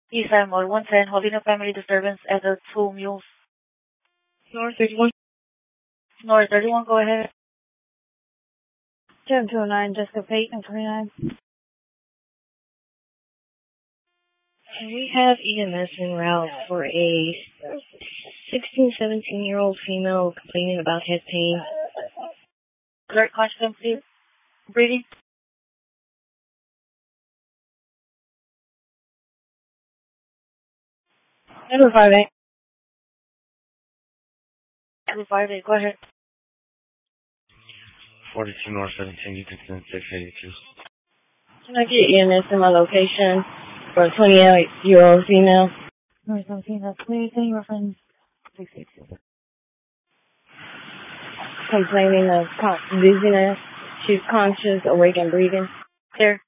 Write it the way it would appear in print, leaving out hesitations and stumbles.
East Side Mall 110, holding a family disturbance at the Two Mules. North 31. North 31, go ahead. 7209, Jessica Pate, and 29. We have EMS en route for a 16, 17-year-old female complaining about head pain. Alert conscious, please. Breathing. Number 58. Number 58, go ahead. 42 North 17, you can send 682. Can I get EMS in my location for a 28-year-old female? Number 17, that's clear. Can you reference 682? Complaining of dizziness. She's conscious, awake, and breathing. Clear.